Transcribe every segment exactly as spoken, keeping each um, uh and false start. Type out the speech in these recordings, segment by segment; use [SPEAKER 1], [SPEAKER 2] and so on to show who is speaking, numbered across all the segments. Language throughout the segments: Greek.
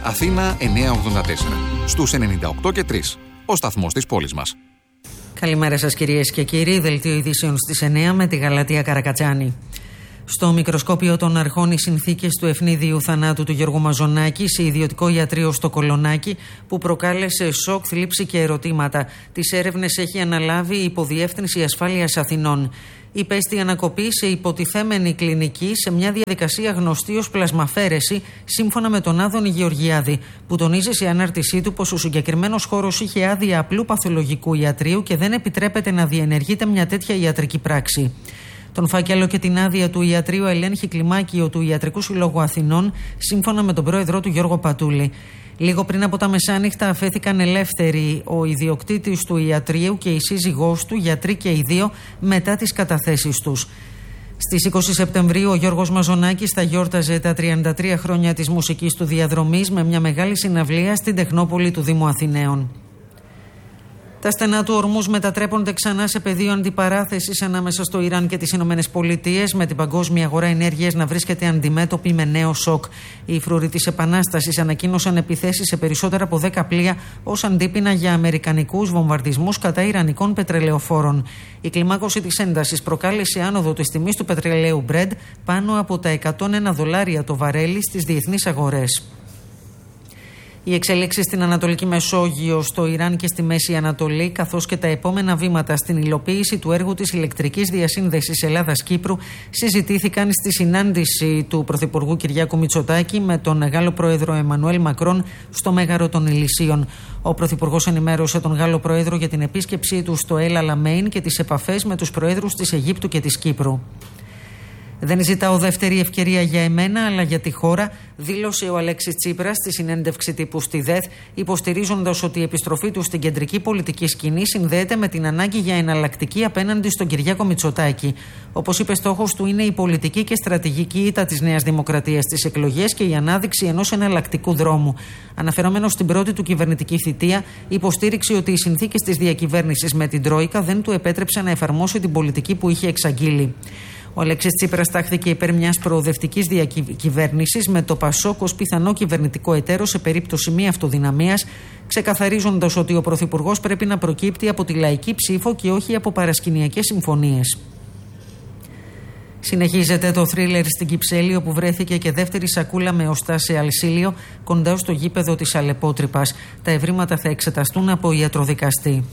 [SPEAKER 1] Αθήνα εννιακόσια ογδόντα τέσσερα. Στους ενενήντα οκτώ και τρία. Ο σταθμός της πόλης μας.
[SPEAKER 2] Καλημέρα σας κυρίες και κύριοι. Δελτίο ειδήσεων στις εννιά με τη Γαλατεία Καρακατσάνη. Στο μικροσκόπιο των αρχών οι συνθήκες του ευνίδιου θανάτου του Γιώργου Μαζονάκη σε ιδιωτικό ιατρείο στο Κολονάκι, που προκάλεσε σοκ, θλίψη και ερωτήματα. Τις έρευνες έχει αναλάβει η Υποδιεύθυνση Ασφάλειας Αθηνών. Υπέστη ανακοπή σε υποτιθέμενη κλινική σε μια διαδικασία γνωστή ως πλασμαφέρεση, σύμφωνα με τον Άδωνη Γεωργιάδη, που τονίζει σε ανάρτησή του πως ο συγκεκριμένος χώρος είχε άδεια απλού παθολογικού ιατρείου και δεν επιτρέπεται να διενεργείται μια τέτοια ιατρική πράξη. Τον φάκελο και την άδεια του ιατρείου ελέγχει κλιμάκιο του Ιατρικού Συλλόγου Αθηνών, σύμφωνα με τον πρόεδρό του Γιώργο Πατούλη. Λίγο πριν από τα μεσάνυχτα αφέθηκαν ελεύθεροι ο ιδιοκτήτης του ιατρείου και η σύζυγός του, γιατροί και οι δύο, μετά τις καταθέσεις τους. Στις είκοσι Σεπτεμβρίου ο Γιώργος Μαζονάκης θα γιόρταζε τα τριάντα τρία χρόνια της μουσικής του διαδρομής με μια μεγάλη συναυλία στην Τεχνόπολη του Δήμου Αθηναίων. Τα στενά του Ορμούζ μετατρέπονται ξανά σε πεδίο αντιπαράθεσης ανάμεσα στο Ιράν και τις Ηνωμένες Πολιτείες, με την παγκόσμια αγορά ενέργειας να βρίσκεται αντιμέτωπη με νέο σοκ. Οι φρουροί της Επανάστασης ανακοίνωσαν επιθέσεις σε περισσότερα από δέκα πλοία ως αντίπεινα για αμερικανικούς βομβαρδισμούς κατά ιρανικών πετρελαιοφόρων. Η κλιμάκωση της έντασης προκάλεσε άνοδο της τιμής του πετρελαίου Brent πάνω από τα εκατόν ένα δολάρια το βαρέλι στις διεθνείς αγορές. Οι εξελίξεις στην Ανατολική Μεσόγειο, στο Ιράν και στη Μέση Ανατολή, καθώς και τα επόμενα βήματα στην υλοποίηση του έργου της ηλεκτρικής διασύνδεσης Ελλάδας-Κύπρου, συζητήθηκαν στη συνάντηση του Πρωθυπουργού Κυριάκου Μητσοτάκη με τον Γάλλο Πρόεδρο Εμμανουέλ Μακρόν στο Μέγαρο των Ηλυσίων. Ο Πρωθυπουργός ενημέρωσε τον Γάλλο Πρόεδρο για την επίσκεψή του στο Ελ Αλαμέιν και τις επαφές με τους Προέδρους της Αιγύπτου και της Κύπρου. «Δεν ζητάω δεύτερη ευκαιρία για εμένα, αλλά για τη χώρα», δήλωσε ο Αλέξης Τσίπρας στη συνέντευξη τύπου στη ΔΕΘ, υποστηρίζοντας ότι η επιστροφή του στην κεντρική πολιτική σκηνή συνδέεται με την ανάγκη για εναλλακτική απέναντι στον Κυριάκο Μητσοτάκη. Όπως είπε, στόχος του είναι η πολιτική και στρατηγική ήττα της Νέας Δημοκρατίας στις εκλογές και η ανάδειξη ενός εναλλακτικού δρόμου. Αναφερόμενος στην πρώτη του κυβερνητική θητεία, υποστήριξε ότι οι συνθήκες της διακυβέρνησης με την Τρόικα δεν του επέτρεψαν να εφαρμόσει την πολιτική που είχε εξαγγείλει. Ο Αλέξης Τσίπρας τάχθηκε υπέρ μιας προοδευτικής διακυβέρνησης με το Πασόκ ως πιθανό κυβερνητικό εταίρο σε περίπτωση μη αυτοδυναμίας, ξεκαθαρίζοντας ότι ο Πρωθυπουργός πρέπει να προκύπτει από τη λαϊκή ψήφο και όχι από παρασκηνιακές συμφωνίες. Συνεχίζεται το θρίλερ στην Κυψέλη, όπου βρέθηκε και δεύτερη σακούλα με οστά σε αλσίλιο κοντά στο γήπεδο της Αλεπότρυπας. Τα ευρήματα θα εξεταστούν από ιατροδικαστή.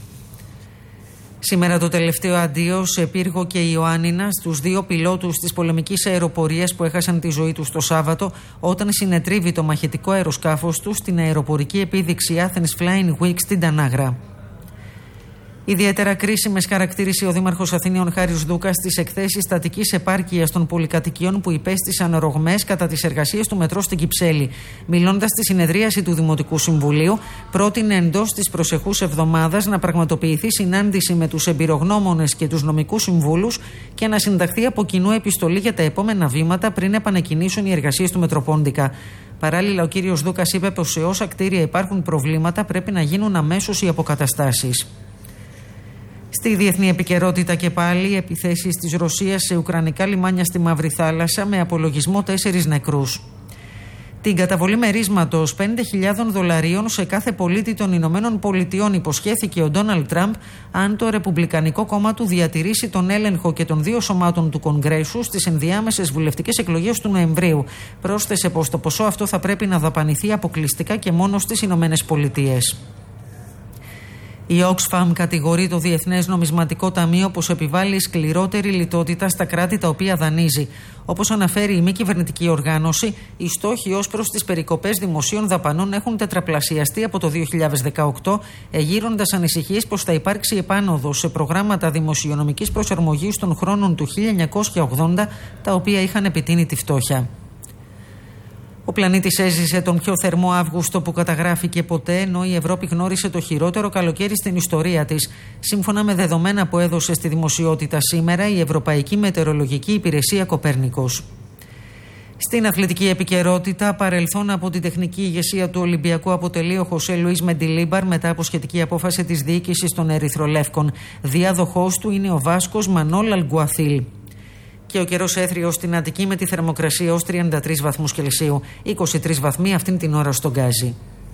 [SPEAKER 2] Σήμερα το τελευταίο αντίο σε Πύργο και Ιωάννινα στους δύο πιλότους της πολεμικής αεροπορίας που έχασαν τη ζωή τους το Σάββατο όταν συνετρίβει το μαχητικό αεροσκάφος τους στην αεροπορική επίδειξη Athens Flying Week στην Τανάγρα. Ιδιαίτερα κρίσιμες χαρακτήρισε ο Δήμαρχος Αθηναίων Χάρης Δούκας στις εκθέσεις στατικής επάρκειας των πολυκατοικιών που υπέστησαν ρογμές κατά τις εργασίες του μετρό στην Κυψέλη. Μιλώντας στη συνεδρίαση του Δημοτικού Συμβουλίου, πρότεινε εντός της προσεχούς εβδομάδας να πραγματοποιηθεί συνάντηση με τους εμπειρογνώμονες και τους νομικούς συμβούλους και να συνταχθεί από κοινού επιστολή για τα επόμενα βήματα πριν επανεκκινήσουν οι εργασίες του Μετροπόντικα. Παράλληλα, ο κύριος Δούκας είπε πως σε όσα κτίρια υπάρχουν προβλήματα πρέπει να γίνουν αμέσως οι αποκαταστάσεις. Στη διεθνή επικαιρότητα και πάλι, επιθέσεις της Ρωσίας σε ουκρανικά λιμάνια στη Μαύρη Θάλασσα με απολογισμό τέσσερις νεκρούς. Την καταβολή μερίσματος πέντε χιλιάδες δολαρίων σε κάθε πολίτη των Ηνωμένων Πολιτειών υποσχέθηκε ο Ντόναλντ Τραμπ αν το Ρεπουμπλικανικό κόμμα του διατηρήσει τον έλεγχο και των δύο σωμάτων του Κογκρέσου στις ενδιάμεσες βουλευτικές εκλογές του Νοεμβρίου. Πρόσθεσε πως το ποσό αυτό θα πρέπει να δαπανηθεί αποκλειστικά και μόνο στις Ηνωμένες Πολιτείες. Η Oxfam κατηγορεί το Διεθνές Νομισματικό Ταμείο πως επιβάλλει σκληρότερη λιτότητα στα κράτη τα οποία δανείζει. Όπως αναφέρει η μη κυβερνητική οργάνωση, οι στόχοι ως προς τις περικοπές δημοσίων δαπανών έχουν τετραπλασιαστεί από το δύο χιλιάδες δεκαοκτώ, εγείροντας ανησυχίες πως θα υπάρξει επάνωδος σε προγράμματα δημοσιονομικής προσαρμογής των χρόνων του χίλια εννιακόσια ογδόντα, τα οποία είχαν επιτείνει τη φτώχεια. Ο πλανήτης έζησε τον πιο θερμό Αύγουστο που καταγράφηκε ποτέ, ενώ η Ευρώπη γνώρισε το χειρότερο καλοκαίρι στην ιστορία της. Σύμφωνα με δεδομένα που έδωσε στη δημοσιότητα σήμερα η Ευρωπαϊκή Μετεωρολογική Υπηρεσία Κοπέρνικος. Στην αθλητική επικαιρότητα, παρελθόν από την τεχνική ηγεσία του Ολυμπιακού αποτελεί ο Χωσέ Λουίς Μεντιλίμπαρ μετά από σχετική απόφαση της διοίκησης των Ερυθρολεύκων. Διάδοχός του είναι ο Βάσκος Μανόλ Αλγκουαθίλ. Και ο καιρός έθριος στην Αττική με τη θερμοκρασία ως τριάντα τρεις βαθμούς Κελσίου. είκοσι τρεις βαθμοί αυτήν την ώρα στον Γκάζι.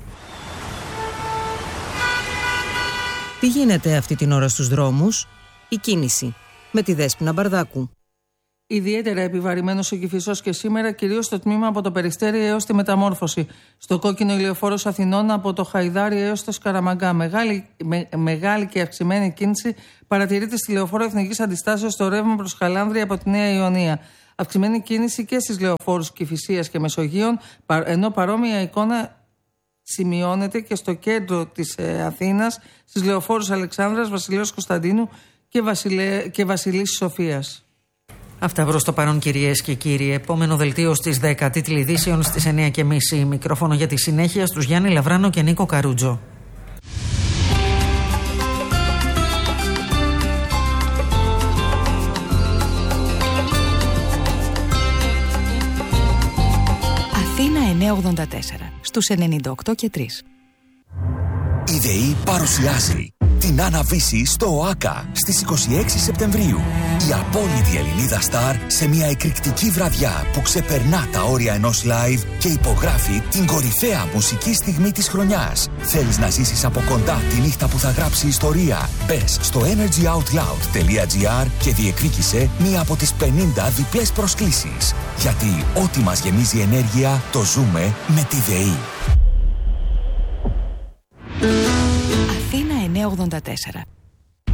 [SPEAKER 3] Τι γίνεται αυτή την ώρα στους δρόμους? Η κίνηση με τη Δέσποινα Μπαρδάκου.
[SPEAKER 4] Ιδιαίτερα επιβαρημένος ο Κηφισός και σήμερα, κυρίως στο τμήμα από το Περιστέρι έως τη Μεταμόρφωση. Στο κόκκινο ηλιοφόρος Αθηνών από το Χαϊδάρι έως το Σκαραμαγκά. Μεγάλη, με, μεγάλη και αυξημένη κίνηση παρατηρείται στη λεωφόρο Εθνικής Αντιστάσεως στο ρεύμα προς Χαλάνδρεια από τη Νέα Ιωνία. Αυξημένη κίνηση και στις λεωφόρους Κηφισίας και Μεσογείων, ενώ παρόμοια εικόνα σημειώνεται και στο κέντρο της ε, Αθήνας, στις λεωφόρους Αλεξάνδρας, Βασιλέως Κωνσταντίνου και, Βασιλε... και Βασιλής Σοφίας.
[SPEAKER 2] Αυτά προς το παρόν, κυρίες και κύριοι. Επόμενο δελτίο στις δέκα, τίτλοι ειδήσεων στις εννιά και μισή. Μικρόφωνο για τη συνέχεια στους Γιάννη Λαβράνο και Νίκο Καρούτζο.
[SPEAKER 5] Αθήνα εννιακόσια ογδόντα τέσσερα, στους ενενήντα οκτώ και τρία.
[SPEAKER 6] Η ΔΕΗ παρουσιάζει την Άννα-Βύση στο ΟΑΚΑ στις είκοσι έξι Σεπτεμβρίου. Η απόλυτη Ελληνίδα στάρ σε μια εκρηκτική βραδιά που ξεπερνά τα όρια ενός live και υπογράφει την κορυφαία μουσική στιγμή της χρονιάς. Θέλεις να ζήσεις από κοντά τη νύχτα που θα γράψει ιστορία? Μπες στο energyoutloud τελεία gr και διεκδίκησε μία από τις πενήντα διπλές προσκλήσεις. Γιατί ό,τι μας γεμίζει ενέργεια το ζούμε με τη ΔΕΗ.
[SPEAKER 5] Αθήνα εννιακόσια ογδόντα τέσσερα.